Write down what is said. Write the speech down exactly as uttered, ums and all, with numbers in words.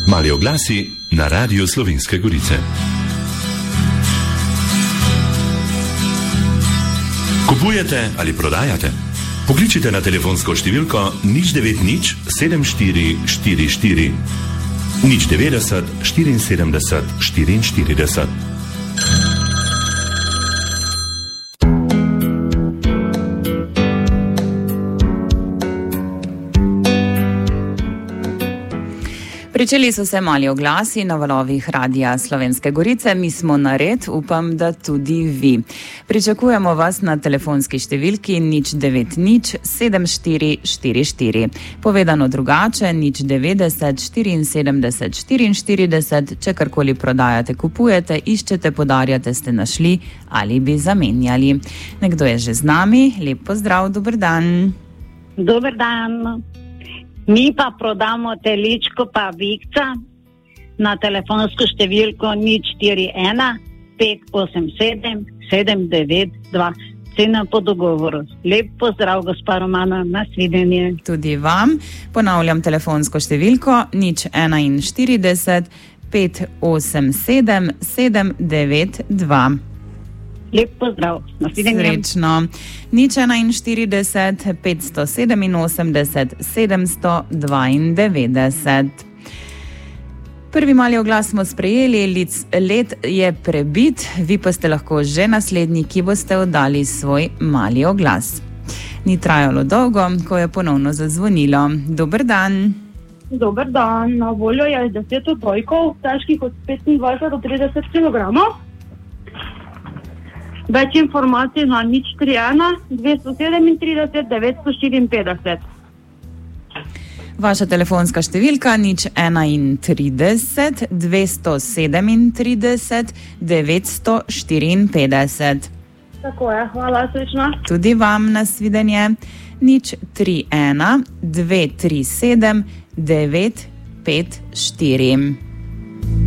Mali oglasi na Radiu Slovenske Gorice. Kupujete ali prodajate? Pokličite na telefonsko številko nič devet nič sedem štiri štiri štiri nič devetdeset štiriinsedemdeset štiriinštirideset. Pričeli so se mali oglasi na valovih Radia Slovenske Gorice. Mi smo nared, upam, da tudi vi. Pričakujemo vas na telefonski številki nič devet nič sedem štiri štiri štiri. Povedano drugače, nič devetdeset štiriinsedemdeset štiriinštirideset. Če karkoli prodajate, kupujete, iščete, podarjate, ste našli ali bi zamenjali. Nekdo je že z nami. Lep pozdrav, dober dan. Dober dan. Mi pa prodamo teličko pa vikca na telefonsko številko nič štiri ena pet osem sedem sedem devet dva. Cena po dogovoru. Lep pozdrav, gospa Romana, nasvidenje. Tudi vam. Ponavljam telefonsko številko nič enainštirideset pet osem sedem sedem devet dva. Lep pozdrav, nasvidenje. Srečno. nič enainštirideset petsto sedeminosemdeset sedemsto dvaindevetdeset. Prvi mali oglas smo sprejeli, let je prebit, vi pa ste lahko že naslednji, ki boste oddali svoj mali oglas. Ni trajalo dolgo, ko je ponovno zazvonilo. Dober dan. Dober dan, na voljo je deset odbojkov, težkih od petindvajset do trideset kilogramov. Več informacij na nič tri ena dvesto sedemintrideset devetsto štiriinpetdeset. Vaša telefonska številka nič enaintrideset dvesto sedemintrideset devetsto štiriinpetdeset. Tako je, hvala, srečno. Tudi vam nasvidenje. nič tri ena dve tri sedem devet pet štiri.